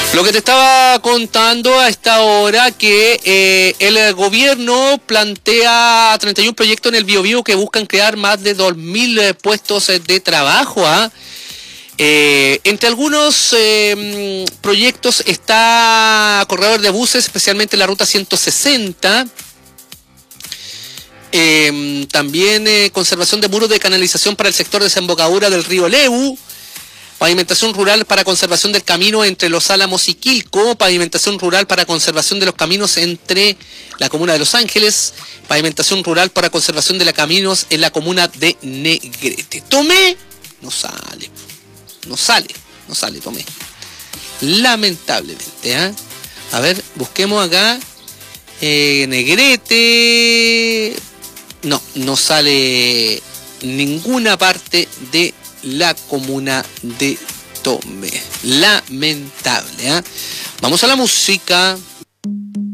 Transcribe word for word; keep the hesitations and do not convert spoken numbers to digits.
Lo que te estaba contando a esta hora, que eh, el gobierno plantea treinta y uno proyectos en el Biobío que buscan crear más de dos mil eh, puestos de trabajo. ¿ah? Eh, entre algunos eh, proyectos está corredor de buses, especialmente la ruta ciento sesenta. Eh, también eh, conservación de muros de canalización para el sector de desembocadura del río Leu. Pavimentación rural para conservación del camino entre Los Álamos y Quilco. Pavimentación rural para conservación de los caminos entre la comuna de Los Ángeles. Pavimentación rural para conservación de los caminos en la comuna de Negrete. Tomé, no sale, no sale, no sale, Tomé. Lamentablemente, ¿eh? A ver, busquemos acá. Eh, Negrete. No, no sale ninguna parte de la comuna de Tomé. Lamentable, ¿eh? Vamos a la música.